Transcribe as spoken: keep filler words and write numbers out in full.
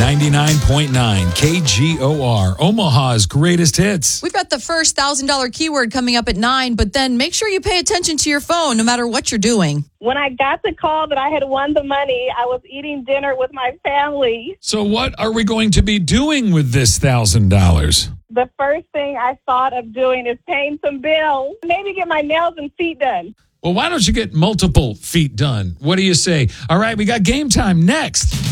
ninety-nine point nine K G O R, Omaha's greatest hits. We've got the first one thousand dollars keyword coming up at nine, but then make sure you pay attention to your phone no matter what you're doing. When I got the call that I had won the money, I was eating dinner with my family. So what are we going to be doing with this one thousand dollars? The first thing I thought of doing is paying some bills. Maybe get my nails and feet done. Well, why don't you get multiple feet done? What do you say? All right, we got game time next.